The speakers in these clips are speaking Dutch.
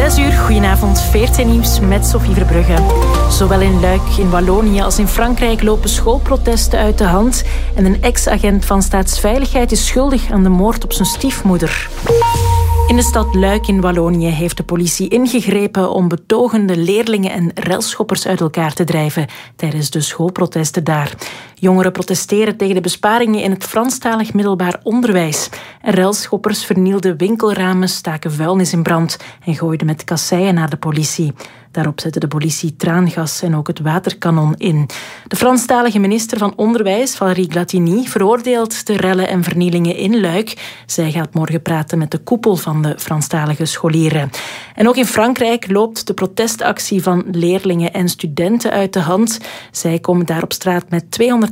6 uur, goedenavond, 14 nieuws met Sophie Verbrugge. Zowel in Luik in Wallonië als in Frankrijk lopen schoolprotesten uit de hand. En een ex-agent van Staatsveiligheid is schuldig aan de moord op zijn stiefmoeder. In de stad Luik in Wallonië heeft de politie ingegrepen om betogende leerlingen en relschoppers uit elkaar te drijven tijdens de schoolprotesten daar. Jongeren protesteren tegen de besparingen in het Franstalig middelbaar onderwijs. En relschoppers vernielden winkelramen, staken vuilnis in brand en gooiden met kasseien naar de politie. Daarop zette de politie traangas en ook het waterkanon in. De Franstalige minister van Onderwijs, Valérie Glatini, veroordeelt de rellen en vernielingen in Luik. Zij gaat morgen praten met de koepel van de Franstalige scholieren. En ook in Frankrijk loopt de protestactie van leerlingen en studenten uit de hand. Zij komen daar op straat met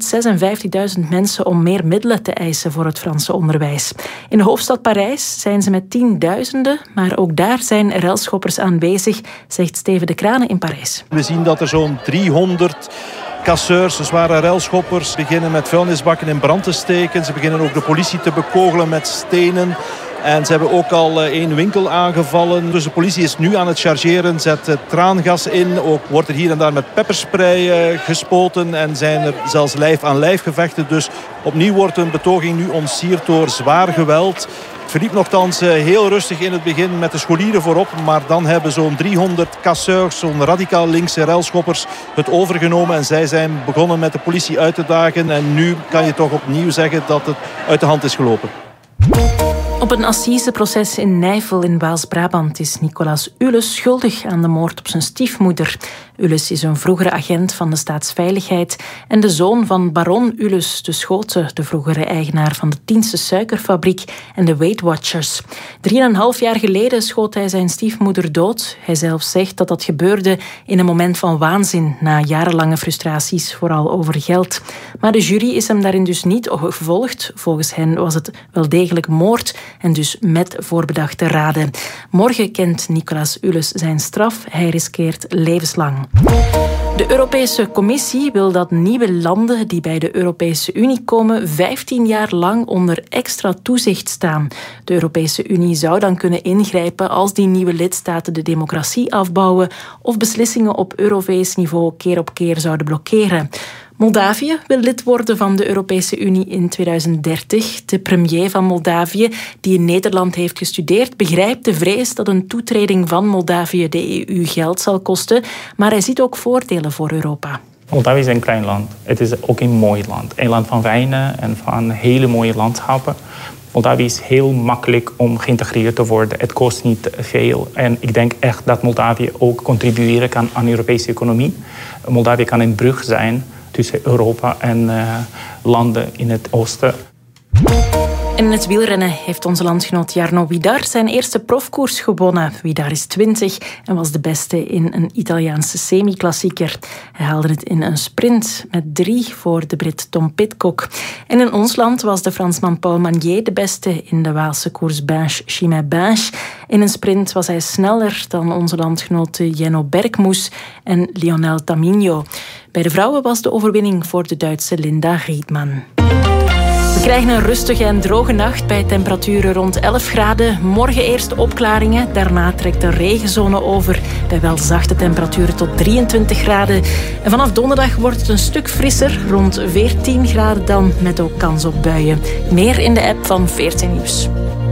256.000 mensen om meer middelen te eisen voor het Franse onderwijs. In de hoofdstad Parijs zijn ze met tienduizenden, maar ook daar zijn relschoppers aanwezig, zegt Steven de Kranen in Parijs. We zien dat er zo'n 300 casseurs, zware relschoppers, beginnen met vuilnisbakken in brand te steken. Ze beginnen ook de politie te bekogelen met stenen. En ze hebben ook al 1 winkel aangevallen. Dus de politie is nu aan het chargeren, zet traangas in. Ook wordt er hier en daar met pepperspray gespoten. En zijn er zelfs lijf-aan-lijf gevechten. Dus opnieuw wordt een betoging nu ontsierd door zwaar geweld. Het verliep nogthans heel rustig in het begin met de scholieren voorop. Maar dan hebben zo'n 300 casseurs, zo'n radicaal linkse relschoppers, het overgenomen. En zij zijn begonnen met de politie uit te dagen. En nu kan je toch opnieuw zeggen dat het uit de hand is gelopen. Op een assiseproces in Nijvel in Waals-Brabant is Nicolas Ules schuldig aan de moord op zijn stiefmoeder. Ules is een vroegere agent van de Staatsveiligheid en de zoon van baron Ules de Schote, de vroegere eigenaar van de Tiense suikerfabriek en de Weight Watchers. 3,5 jaar geleden schoot hij zijn stiefmoeder dood. Hij zelf zegt dat dat gebeurde in een moment van waanzin, na jarenlange frustraties, vooral over geld. Maar de jury is hem daarin dus niet gevolgd. Volgens hen was het wel degelijk moord en dus met voorbedachte raden. Morgen kent Nicolas Ules zijn straf. Hij riskeert levenslang. De Europese Commissie wil dat nieuwe landen die bij de Europese Unie komen 15 jaar lang onder extra toezicht staan. De Europese Unie zou dan kunnen ingrijpen als die nieuwe lidstaten de democratie afbouwen of beslissingen op Europees niveau keer op keer zouden blokkeren. Moldavië wil lid worden van de Europese Unie in 2030. De premier van Moldavië, die in Nederland heeft gestudeerd, begrijpt de vrees dat een toetreding van Moldavië de EU geld zal kosten, maar hij ziet ook voordelen voor Europa. Moldavië is een klein land. Het is ook een mooi land. Een land van wijnen en van hele mooie landschappen. Moldavië is heel makkelijk om geïntegreerd te worden. Het kost niet veel. En ik denk echt dat Moldavië ook contribueren kan aan de Europese economie. Moldavië kan een brug zijn tussen Europa en landen in het oosten. En in het wielrennen heeft onze landgenoot Jarno Widar zijn eerste profkoers gewonnen. Widar is 20 en was de beste in een Italiaanse semi-klassieker. Hij haalde het in een sprint met 3 voor de Brit Tom Pidcock. En in ons land was de Fransman Paul Magnier de beste in de Waalse koers Binche-Chimay-Binche. In een sprint was hij sneller dan onze landgenoten Jenno Bergmoes en Lionel Tamino. Bij de vrouwen was de overwinning voor de Duitse Linda Riedman. We krijgen een rustige en droge nacht bij temperaturen rond 11 graden. Morgen eerst opklaringen, daarna trekt de regenzone over bij wel zachte temperaturen tot 23 graden. En vanaf donderdag wordt het een stuk frisser, rond 14 graden dan, met ook kans op buien. Meer in de app van 14 Nieuws.